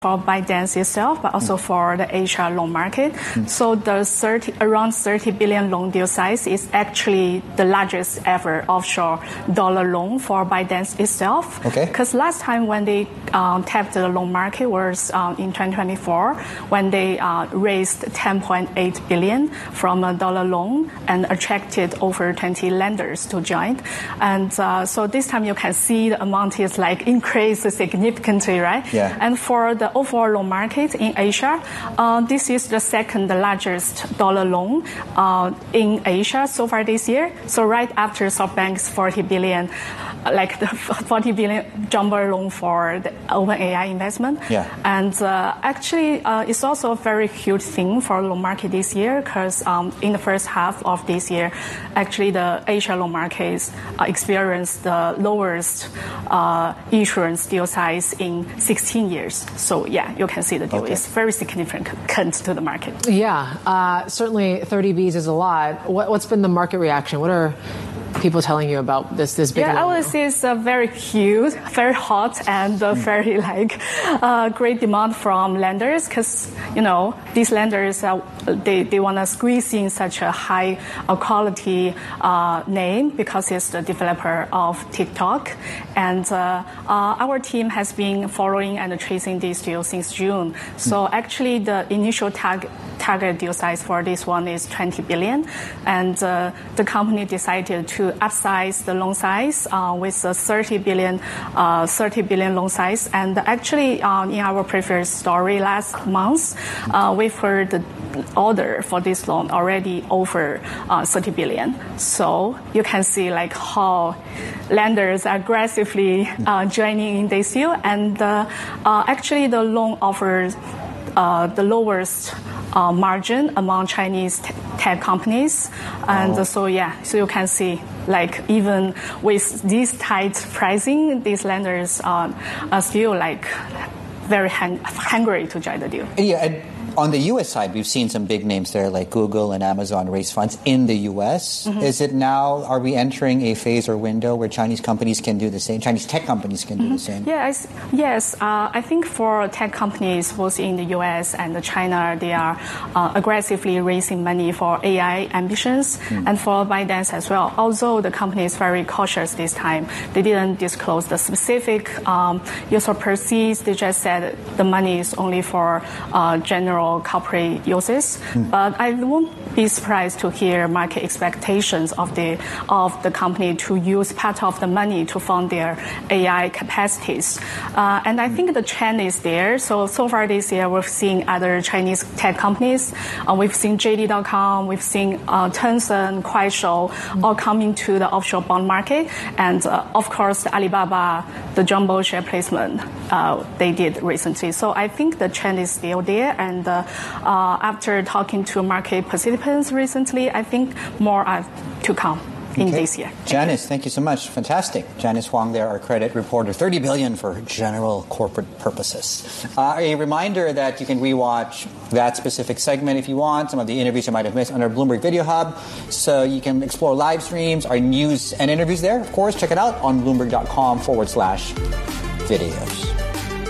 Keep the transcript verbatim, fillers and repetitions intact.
for ByteDance itself, but also mm. for the Asia loan market. Mm. So the thirty, around thirty billion loan deal size is actually the largest ever offshore dollar loan for ByteDance itself. Okay. Because last time when they um, tapped the loan market was um, in twenty twenty-four, when they uh, raised ten point eight billion from a dollar loan and attracted over twenty lenders to join. And uh, so this time you can see the amount is like increased significantly, right? Yeah. And for the overall loan market in Asia, uh, this is the second largest dollar loan uh, in Asia so far this year. So right after SoftBank's forty billion, like the forty billion jumbo loan for the OpenAI investment. Yeah. And uh, actually, uh, it's also a very huge thing for loan market this year because um, in the first half of this year, actually the Asia loan markets uh, experienced the lowest uh, issuance deal size in sixteen years. So yeah, you can see the deal okay. is very significant to the market. Yeah, uh, certainly thirty Bs is a lot. What, what's been the market reaction? What are people telling you about this this big? Yeah, I would say it's uh, very cute, very hot, and uh, mm. very like uh, great demand from lenders because you know these lenders uh, they they want to squeeze in such a high uh, quality uh, name because it's the developer of TikTok, and uh, uh, our team has been following and tracing this deal since June. So mm. actually, the initial target target deal size for this one is twenty billion, and uh, the company decided to to upsize the loan size uh, with a thirty billion, uh, thirty billion loan size. And actually, uh, in our previous story last month, uh, we've heard the order for this loan already over uh, thirty billion. So you can see like how lenders are aggressively uh, joining in this deal. And uh, uh, actually, the loan offers uh, the lowest Uh, margin among Chinese t- tech companies. And oh. so, yeah, so you can see, like, even with this tight pricing, these lenders uh, are still, like, very hang- hungry to join the deal. Yeah, and on the U S side, we've seen some big names there like Google and Amazon raise funds in the U S. Mm-hmm. Is it now, are we entering a phase or window where Chinese companies can do the same, Chinese tech companies can mm-hmm. do the same? Yes, yes. Uh, I think for tech companies, both in the U S and China, they are uh, aggressively raising money for A I ambitions mm. and for ByteDance as well. Although the company is very cautious this time, they didn't disclose the specific um, user proceeds. They just said the money is only for uh, general corporate uses, mm. but I won't be surprised to hear market expectations of the of the company to use part of the money to fund their A I capacities. Uh, and I mm. think the trend is there. So so far this year, we've seen other Chinese tech companies. Uh, we've seen J D dot com, we've seen uh, Tencent, Kuaishou, mm. all coming to the offshore bond market, and uh, of course Alibaba, the jumbo share placement uh, they did recently. So I think the trend is still there, and uh, uh, after talking to market participants recently, I think more are to come in okay. this year. Thank Janice, you. thank you so much. Fantastic. Janice Huang there, our credit reporter. thirty billion dollars for general corporate purposes. Uh, a reminder that you can rewatch that specific segment if you want, some of the interviews you might have missed on our Bloomberg Video Hub. So you can explore live streams, our news and interviews there. Of course, check it out on bloomberg.com forward slash videos.